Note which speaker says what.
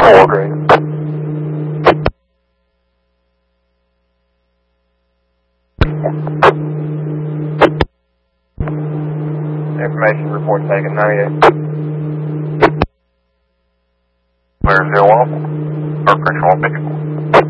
Speaker 1: All green. Information report taken, 98. Clear 01. Or control 54.